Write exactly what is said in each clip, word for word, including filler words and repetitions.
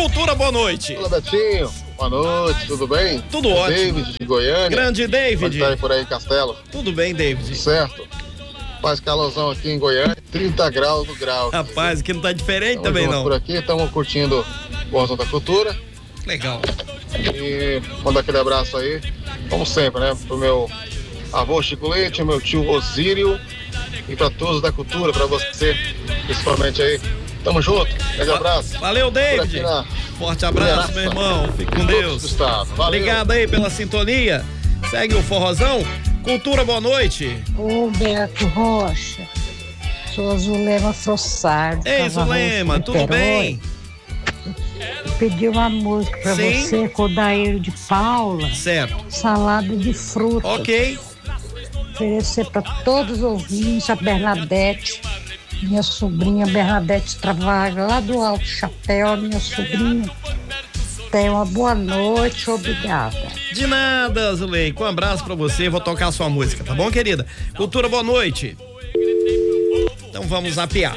Cultura, boa noite. Olá, Betinho. Boa noite, tudo bem? Tudo é ótimo. David de Goiânia. Grande David. Como tá aí por aí, Castelo? Tudo bem, David. Certo. Faz calorzão aqui em Goiânia, trinta graus no grau. Rapaz, aqui não tá diferente Tamo também junto não. Por aqui, estamos curtindo o Portão da Cultura. Legal. E mandar aquele abraço aí, como sempre, né? Pro meu avô Chico Leite, meu tio Osírio e pra todos da cultura, pra você, principalmente aí. Tamo junto, grande abraço. Valeu, David. Na... Forte abraço, meu irmão. Fique com Deus. Obrigado aí pela sintonia. Segue o forrozão. Cultura, boa noite. Ô, Beto Rocha. Sou Zulema Frossard. Ei, Zulema, tudo bem? Pedi uma música pra Sim. você, Codaíro de Paula. Certo. Salada de frutas. Ok. Oferecer pra todos os ouvintes, a Bernadette, minha sobrinha Bernadette Travaga, lá do Alto Chapéu, minha sobrinha. Tenha uma boa noite, obrigada. De nada, Zuleika. Um abraço pra você. Vou tocar a sua música, tá bom, querida? Cultura, boa noite. Então vamos zapear.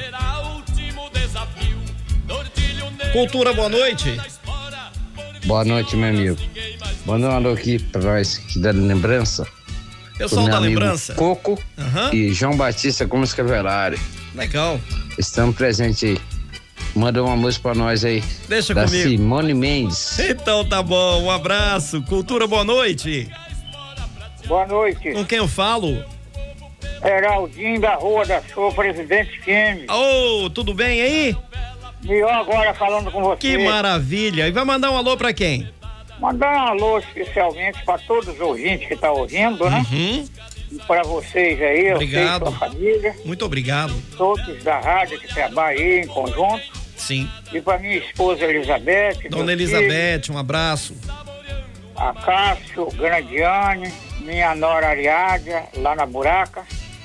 Cultura, boa noite. Boa noite, meu amigo. Manda um alô aqui pra nós que dá lembrança. Pessoal da lembrança. Coco uhum. e João Batista Gomes Cavelari. Legal. Estamos presentes aí. Manda uma música pra nós aí. Deixa da comigo. Simone Mendes. Então tá bom, um abraço. Cultura, boa noite. Boa noite. Com quem eu falo? Heraldinho da Rua da Show, Presidente Kennedy. Ô, oh, tudo bem aí? Melhor agora falando com você. Que maravilha. E vai mandar um alô pra quem? Mandar um alô especialmente pra todos os ouvintes que estão tá ouvindo, né? Uhum. E pra vocês aí, obrigado. Eu sei, sua família. Muito obrigado. Todos da rádio que trabalham aí em conjunto. Sim. E pra minha esposa Elizabeth. Dona Elizabeth, filho, um abraço. A Cássio, Grandiane, minha nora Ariádia, lá na Buraca.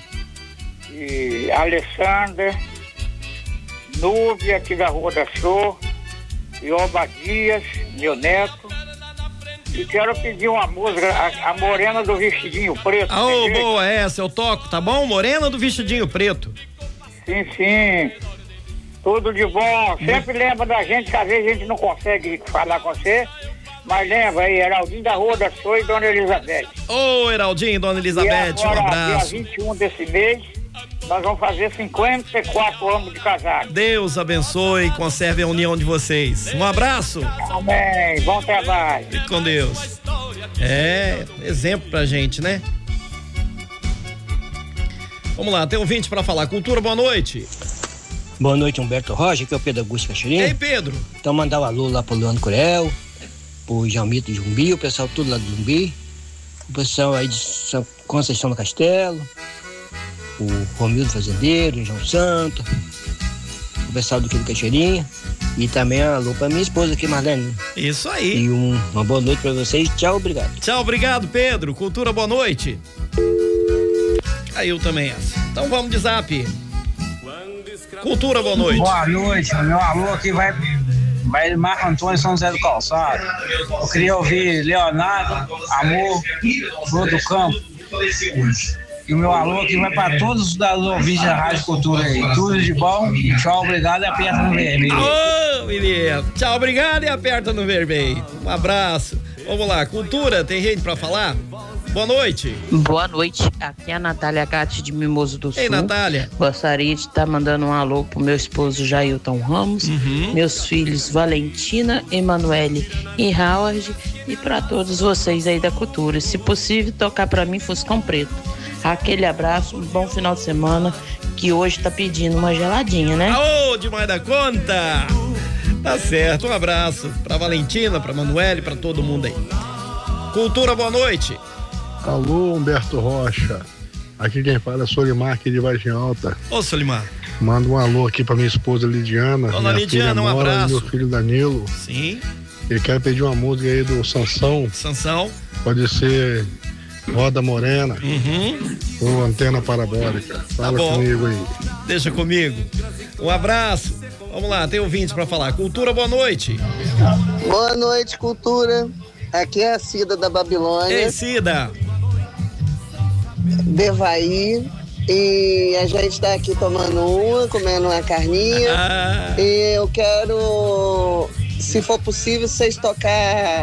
E a Alessandra, Núbia, aqui da Rua da Show. E Obadias, meu neto. E quero pedir uma música, a, a Morena do Vestidinho Preto. Ah, oh, boa, essa eu toco, tá bom? Morena do Vestidinho Preto. Sim, sim. Tudo de bom. Sempre lembra da gente, que às vezes a gente não consegue falar com você. Mas lembra aí, Heraldinho da Rua da Show e Dona Elizabeth. Ô, oh, Heraldinho, Dona Elizabeth, e agora, um abraço. dia vinte e um desse mês, nós vamos fazer cinquenta e quatro anos de casado. Deus abençoe e conserve a união de vocês. Um abraço. Amém. Bom trabalho. Fique com Deus. É, exemplo pra gente, né? Vamos lá, tem um ouvinte pra falar. Cultura, boa noite. Boa noite, Humberto Rocha, que é o Pedro Augusto Caxirinha. Ei, Pedro. Então mandar um alô lá pro Leandro Curel, pro Jalmito Jumbi, o pessoal tudo lá do Jumbi, o pessoal aí de São Conceição do Castelo, o Romildo Fazendeiro, o João Santo, o pessoal do Quilo Caixeirinha e também um alô pra minha esposa aqui, Marlene. Isso aí. E um, uma boa noite pra vocês. Tchau, obrigado. Tchau, obrigado, Pedro. Cultura, boa noite. Caiu também essa. Então vamos de zap. Cultura, boa noite. Boa noite. Meu alô aqui vai, vai Marco Antônio São José do Calçado. Eu queria ouvir Leonardo, Amor, Flor do Campo. E o meu alô aqui vai para todos os ouvintes da Rádio Cultura aí. Tudo de bom, tchau, obrigado e aperta no vermelho. Ô, menino, tchau, obrigado e aperta no vermelho. Um abraço. Vamos lá, Cultura, tem gente pra falar? Boa noite. Boa noite, aqui é a Natália Gatti de Mimoso do Sul. Ei, Natália. Gostaria de estar mandando um alô pro meu esposo Jailton Ramos, uhum. meus filhos Valentina, Emanuele e Howard e para todos vocês aí da cultura. Se possível, tocar para mim Fuscão Preto. Aquele abraço, um bom final de semana, que hoje tá pedindo uma geladinha, né? Aô, demais da conta! Tá certo, um abraço pra Valentina, pra Manuele, pra todo mundo aí. Cultura, boa noite. Alô, Humberto Rocha. Aqui quem fala é Solimar, aqui de Vargem Alta. Ô, Solimar. Manda um alô aqui pra minha esposa Lidiana. Dona minha Lidiana, filha um Nora, abraço. Meu filho Danilo. Sim. Ele quer pedir uma música aí do Sansão. Sansão. Pode ser Roda Morena. Uhum. Ou Antena Parabólica. Fala tá comigo aí. Deixa comigo. Um abraço. Vamos lá, tem ouvintes pra falar. Cultura, boa noite. Boa noite, Cultura. Aqui é a Cida da Babilônia. Ei, Cida. Devaí. E a gente tá aqui tomando uma, comendo uma carninha. Ah. E eu quero se for possível, vocês tocar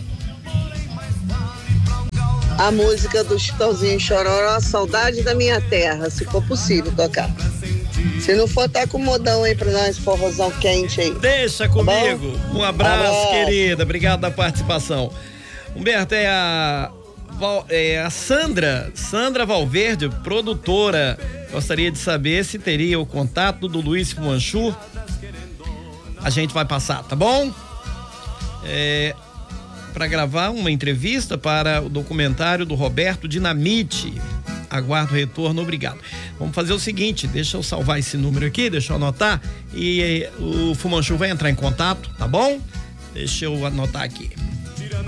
a música do Chitãozinho Chororó, Saudade da Minha Terra, se for possível tocar. Se não for, tá com modão aí pra nós, forrozão quente aí. Deixa comigo. Tá um abraço, abraço, querida. Obrigado da participação. Humberto, é a, é a Sandra, Sandra Valverde, produtora. Gostaria de saber se teria o contato do Luiz Fumanchu. A gente vai passar, tá bom? É, para gravar uma entrevista para o documentário do Roberto Dinamite. Aguardo o retorno, obrigado. Vamos fazer o seguinte, deixa eu salvar esse número aqui, deixa eu anotar e o Fumanchu vai entrar em contato, tá bom? Deixa eu anotar aqui.